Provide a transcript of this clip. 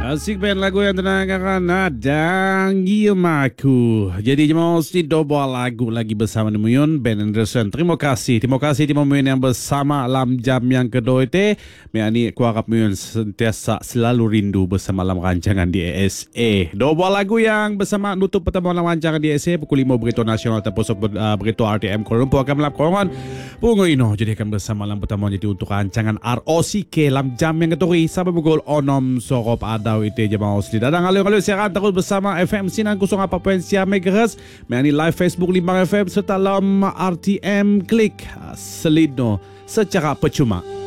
Asik band lagu yang tenang karena dan Gimaku. Jadi jemaah mesti dua lagu lagi bersama Muyun Ben Anderson. Terima kasih Timo Muyun yang bersama dalam jam yang kedua itu. Meani ku harap Muyun sentiasa selalu rindu bersama dalam rancangan di ASA. Dua lagu yang bersama nutup pertemuan dalam rancangan di ASA pukul 5 berita nasional ataupun berita RTM Kuala Lumpur akan melakukan Pungo Ino. Jadi akan bersama dalam pertemuan jadi untuk rancangan ROCK dalam jam yang kedua sampai pukul 6 sorop ada itu jemaah Osli. Dadang alur-alur siaran terus bersama FM Sinan 04.3 MHz, melalui live Facebook 5 FM serta dalam RTM Klik Selidno secara percuma.